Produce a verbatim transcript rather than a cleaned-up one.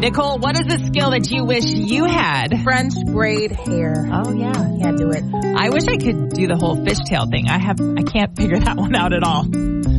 Nicole, what is a skill that you wish you had? French braid hair. Oh, yeah. Can't do it. I wish I could do the whole fishtail thing. I have, I can't figure that one out at all.